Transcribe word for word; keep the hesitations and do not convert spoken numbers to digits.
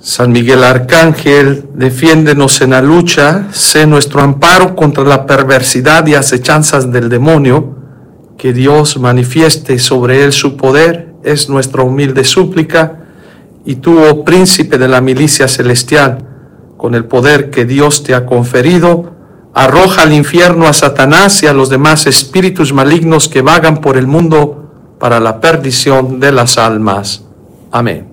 San Miguel Arcángel, defiéndenos en la lucha, sé nuestro amparo contra la perversidad y acechanzas del demonio. Que Dios manifieste sobre él su poder, es nuestra humilde súplica. Y tú, oh príncipe de la milicia celestial, con el poder que Dios te ha conferido, arroja al infierno a Satanás y a los demás espíritus malignos que vagan por el mundo para la perdición de las almas. Amén.